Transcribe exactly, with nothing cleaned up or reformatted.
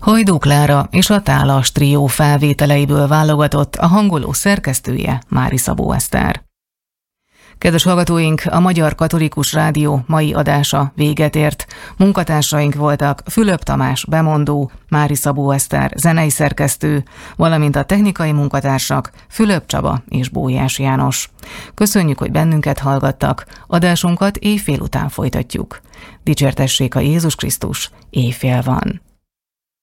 Hajdú Klára és a Tálas trió felvételeiből válogatott a hangoló szerkesztője, Mári Szabó Eszter. Kedves hallgatóink, a Magyar Katolikus Rádió mai adása véget ért. Munkatársaink voltak Fülöp Tamás bemondó, Mári Szabó Eszter zenei szerkesztő, valamint a technikai munkatársak Fülöp Csaba és Bójás János. Köszönjük, hogy bennünket hallgattak, adásunkat éjfél után folytatjuk. Dicsértessék a Jézus Krisztus, éjfél van.